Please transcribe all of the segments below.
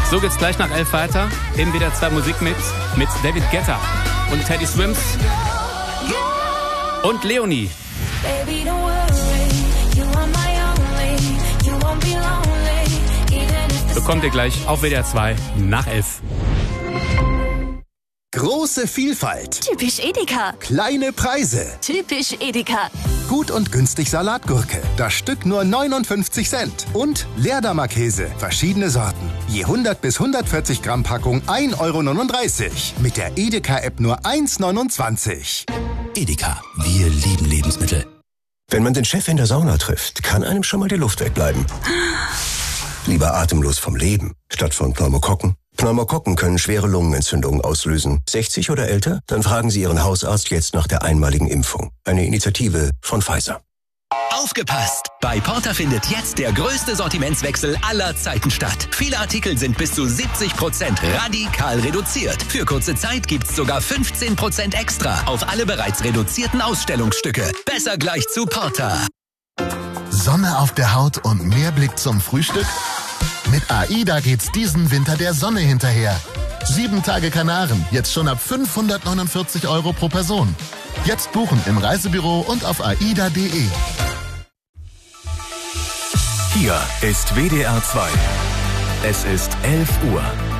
So geht's gleich nach 11 weiter. Im WDR 2 Musikmix mit David Guetta und Teddy Swims und Leonie. Baby, don't worry, you are my only, you won't be lonely, even if the Bekommt ihr gleich auf WDR 2 nach 11. Große Vielfalt, Typisch Edeka. kleine Preise, Typisch Edeka. gut und günstig Salatgurke, das Stück nur 59 Cent. Und Leerdammer-Käse, verschiedene Sorten. Je 100 bis 140 Gramm Packung 1,39 Euro. Mit der Edeka-App nur 1,29 €. Edeka, wir lieben Lebensmittel. Wenn man den Chef in der Sauna trifft, kann einem schon mal die Luft wegbleiben. Lieber atemlos vom Leben, statt von Pneumokokken. Pneumokokken können schwere Lungenentzündungen auslösen. 60 oder älter? Dann fragen Sie Ihren Hausarzt jetzt nach der einmaligen Impfung. Eine Initiative von Pfizer. Aufgepasst! Bei Porter findet jetzt der größte Sortimentswechsel aller Zeiten statt. Viele Artikel sind bis zu 70% radikal reduziert. Für kurze Zeit gibt's sogar 15% extra auf alle bereits reduzierten Ausstellungsstücke. Besser gleich zu Porter. Sonne auf der Haut und mehr Blick zum Frühstück? Mit AIDA geht's diesen Winter der Sonne hinterher. 7 Tage Kanaren, jetzt schon ab 549 € pro Person. Jetzt buchen im Reisebüro und auf aida.de. Hier ist WDR 2. Es ist 11 Uhr.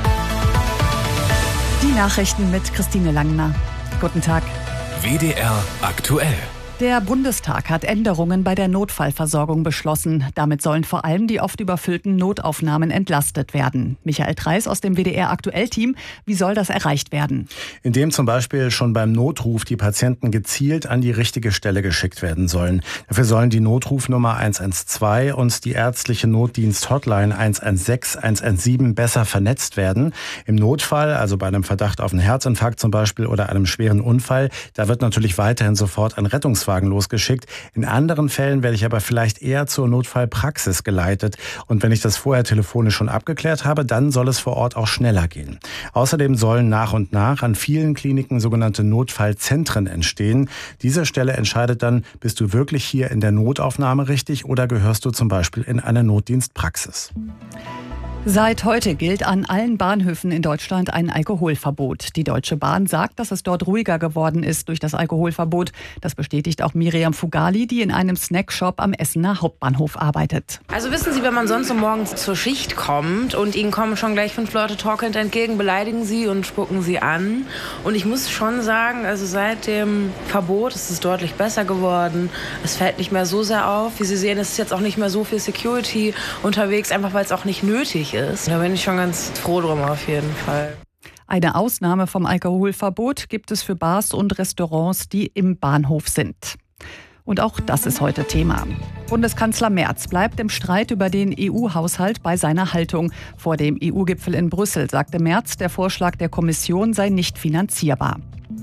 Die Nachrichten mit Christine Langner. Guten Tag. WDR aktuell. Der Bundestag hat Änderungen bei der Notfallversorgung beschlossen. Damit sollen vor allem die oft überfüllten Notaufnahmen entlastet werden. Michael Treis aus dem WDR-Aktuell-Team. Wie soll das erreicht werden? Indem zum Beispiel schon beim Notruf die Patienten gezielt an die richtige Stelle geschickt werden sollen. Dafür sollen die Notrufnummer 112 und die ärztliche Notdienst-Hotline 116, 117 besser vernetzt werden. Im Notfall, also bei einem Verdacht auf einen Herzinfarkt zum Beispiel oder einem schweren Unfall, da wird natürlich weiterhin sofort ein Rettungswagen losgeschickt. In anderen Fällen werde ich aber vielleicht eher zur Notfallpraxis geleitet. Und wenn ich das vorher telefonisch schon abgeklärt habe, dann soll es vor Ort auch schneller gehen. Außerdem sollen nach und nach an vielen Kliniken sogenannte Notfallzentren entstehen. Diese Stelle entscheidet dann, bist du wirklich hier in der Notaufnahme richtig oder gehörst du zum Beispiel in eine Notdienstpraxis. Seit heute gilt an allen Bahnhöfen in Deutschland ein Alkoholverbot. Die Deutsche Bahn sagt, dass es dort ruhiger geworden ist durch das Alkoholverbot. Das bestätigt auch Miriam Fugali, die in einem Snackshop am Essener Hauptbahnhof arbeitet. Also wissen Sie, wenn man sonst so morgens zur Schicht kommt und Ihnen kommen schon gleich 5 Leute torkelnd entgegen, beleidigen Sie und spucken Sie an. Und ich muss schon sagen, also seit dem Verbot ist es deutlich besser geworden. Es fällt nicht mehr so sehr auf. Wie Sie sehen, es ist jetzt auch nicht mehr so viel Security unterwegs, einfach weil es auch nicht nötig ist. Da bin ich schon ganz froh drum auf jeden Fall. Eine Ausnahme vom Alkoholverbot gibt es für Bars und Restaurants, die im Bahnhof sind. Und auch das ist heute Thema. Bundeskanzler Merz bleibt im Streit über den EU-Haushalt bei seiner Haltung. Vor dem EU-Gipfel in Brüssel sagte Merz, der Vorschlag der Kommission sei nicht finanzierbar.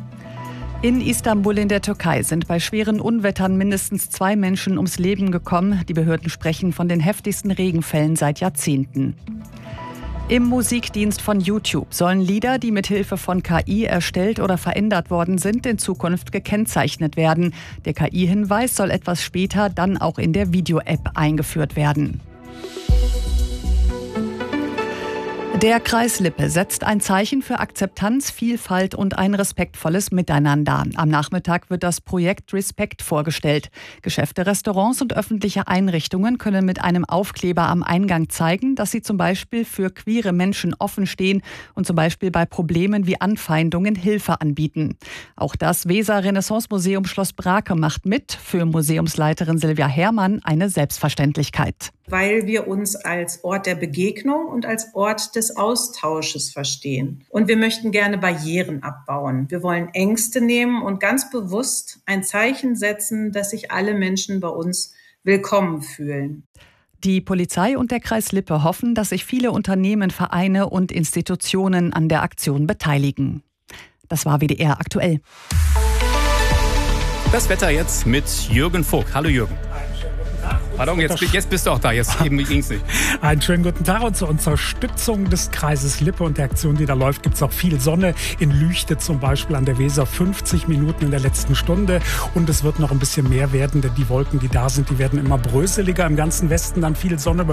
In Istanbul in der Türkei sind bei schweren Unwettern mindestens 2 Menschen ums Leben gekommen. Die Behörden sprechen von den heftigsten Regenfällen seit Jahrzehnten. Im Musikdienst von YouTube sollen Lieder, die mit Hilfe von KI erstellt oder verändert worden sind, in Zukunft gekennzeichnet werden. Der KI-Hinweis soll etwas später dann auch in der Video-App eingeführt werden. Der Kreis Lippe setzt ein Zeichen für Akzeptanz, Vielfalt und ein respektvolles Miteinander. Am Nachmittag wird das Projekt Respekt vorgestellt. Geschäfte, Restaurants und öffentliche Einrichtungen können mit einem Aufkleber am Eingang zeigen, dass sie zum Beispiel für queere Menschen offen stehen und zum Beispiel bei Problemen wie Anfeindungen Hilfe anbieten. Auch das Weser-Renaissance-Museum Schloss Brake macht mit. Für Museumsleiterin Silvia Herrmann eine Selbstverständlichkeit. Weil wir uns als Ort der Begegnung und als Ort des Austausches verstehen. Und wir möchten gerne Barrieren abbauen. Wir wollen Ängste nehmen und ganz bewusst ein Zeichen setzen, dass sich alle Menschen bei uns willkommen fühlen. Die Polizei und der Kreis Lippe hoffen, dass sich viele Unternehmen, Vereine und Institutionen an der Aktion beteiligen. Das war WDR aktuell. Das Wetter jetzt mit Jürgen Vogt. Hallo Jürgen. Pardon, jetzt bist du auch da, jetzt eben ging's nicht. Einen schönen guten Tag und zur Unterstützung des Kreises Lippe und der Aktion, die da läuft, gibt es auch viel Sonne. In Lüchte zum Beispiel an der Weser 50 Minuten in der letzten Stunde und es wird noch ein bisschen mehr werden, denn die Wolken, die da sind, die werden immer bröseliger. Im ganzen Westen dann viel Sonne.